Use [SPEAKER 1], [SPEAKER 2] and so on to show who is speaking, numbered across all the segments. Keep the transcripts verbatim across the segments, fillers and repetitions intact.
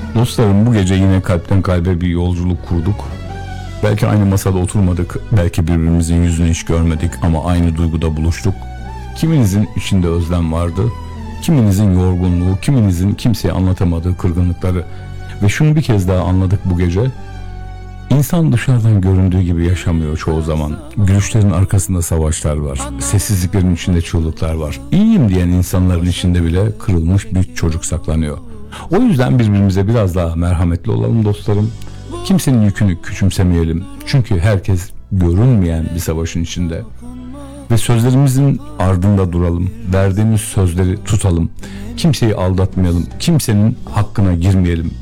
[SPEAKER 1] Dostlarım, bu gece yine kalpten kalbe bir yolculuk kurduk. Belki aynı masada oturmadık, belki birbirimizin yüzünü hiç görmedik ama aynı duyguda buluştuk. Kiminizin içinde özlem vardı, kiminizin yorgunluğu, kiminizin kimseye anlatamadığı kırgınlıkları. Ve şunu bir kez daha anladık bu gece. İnsan dışarıdan göründüğü gibi yaşamıyor çoğu zaman. Gülüşlerin arkasında savaşlar var, sessizliklerin içinde çığlıklar var. İyiyim diyen insanların içinde bile kırılmış bir çocuk saklanıyor. O yüzden birbirimize biraz daha merhametli olalım dostlarım. Kimsenin yükünü küçümsemeyelim. Çünkü herkes görünmeyen bir savaşın içinde. Ve sözlerimizin ardında duralım. Verdiğimiz sözleri tutalım. Kimseyi aldatmayalım. Kimsenin hakkına girmeyelim.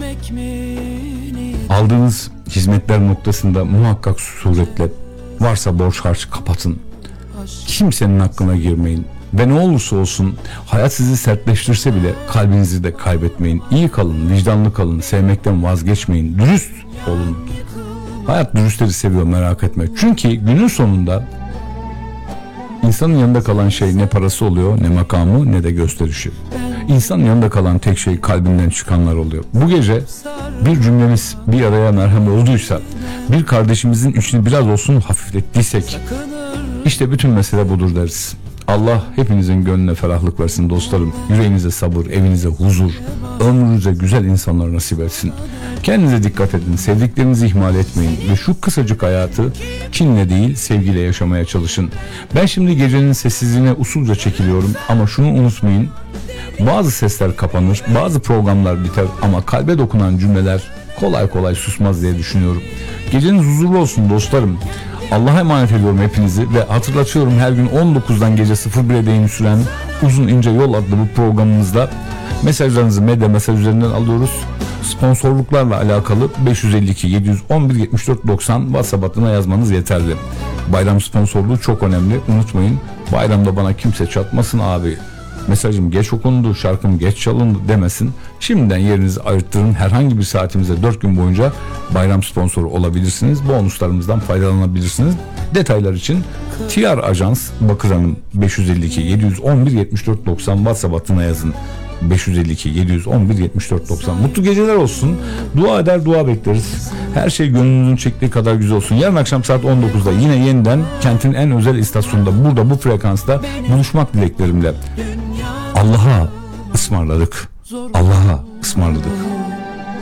[SPEAKER 1] Aldığınız hizmetler noktasında muhakkak suretle varsa borç harç kapatın. Kimsenin hakkına girmeyin. Ve ne olursa olsun hayat sizi sertleştirse bile kalbinizi de kaybetmeyin. İyi kalın, vicdanlı kalın, sevmekten vazgeçmeyin. Dürüst olun. Hayat dürüstleri seviyor, merak etme. Çünkü günün sonunda insanın yanında kalan şey ne parası oluyor, ne makamı, ne de gösterişi. İnsanın yanında kalan tek şey kalbinden çıkanlar oluyor. Bu gece bir cümlemiz bir araya merhem olduysa, bir kardeşimizin içini biraz olsun hafiflettiysek, işte bütün mesele budur deriz. Allah hepinizin gönlüne ferahlık versin dostlarım. Yüreğinize sabır, evinize huzur, ömrünüze güzel insanlar nasip etsin. Kendinize dikkat edin, sevdiklerinizi ihmal etmeyin ve şu kısacık hayatı kinle değil sevgiyle yaşamaya çalışın. Ben şimdi gecenin sessizliğine usulca çekiliyorum ama şunu unutmayın. Bazı sesler kapanır, bazı programlar biter ama kalbe dokunan cümleler kolay kolay susmaz diye düşünüyorum. Geceniz huzurlu olsun dostlarım. Allah'a emanet ediyorum hepinizi ve hatırlatıyorum, her gün on dokuzdan gece sıfır bire değin süren Uzun İnce Yol adlı bu programımızda mesajlarınızı medya mesaj üzerinden alıyoruz. Sponsorluklarla alakalı beş yüz elli iki yedi yüz on bir yetmiş dört doksan WhatsApp hattına yazmanız yeterli. Bayram sponsorluğu çok önemli, unutmayın. Bayramda bana kimse çatmasın abi, mesajım geç okundu, şarkım geç çalındı demesin. Şimdiden yerinizi ayırttırın. Herhangi bir saatimize dört gün boyunca bayram sponsoru olabilirsiniz. Bonuslarımızdan faydalanabilirsiniz. Detaylar için T R Ajans Bakır Hanım beş yüz elli iki yedi yüz on bir yetmiş dört doksan WhatsApp hattına yazın. beş yüz elli iki yedi yüz on bir yetmiş dört doksan. Mutlu geceler olsun. Dua eder, dua bekleriz. Her şey gönlünüzün çektiği kadar güzel olsun. Yarın akşam saat on dokuzda yine yeniden kentin en özel istasyonunda, burada bu frekansta buluşmak dileklerimle. Allah'a ısmarladık. Allah'a ısmarladık.